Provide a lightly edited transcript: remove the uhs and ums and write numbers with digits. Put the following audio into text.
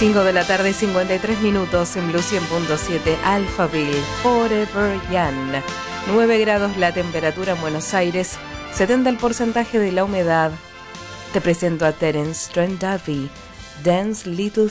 5 de la tarde, 53 minutos en Blue 100.7, Alphaville, Forever Young. 9 grados la temperatura en Buenos Aires, 70 el porcentaje de la humedad. Te presento a Terence Trent D'Arby, Dance Little